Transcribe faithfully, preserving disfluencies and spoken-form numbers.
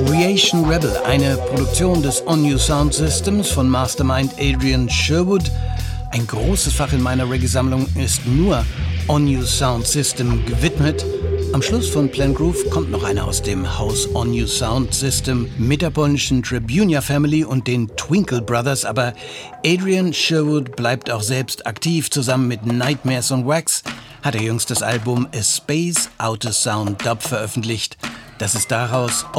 Creation Rebel, eine Produktion des On New Sound Systems von Mastermind Adrian Sherwood. Ein großes Fach in meiner Reggae-Sammlung ist nur On New Sound System gewidmet. Am Schluss von Plan Groove kommt noch einer aus dem Haus On New Sound System mit der polnischen Tribunia Family und den Twinkle Brothers, aber Adrian Sherwood bleibt auch selbst aktiv. Zusammen mit Nightmares on Wax hat er jüngst das Album A Space Out of Sound Dub veröffentlicht. Das ist daraus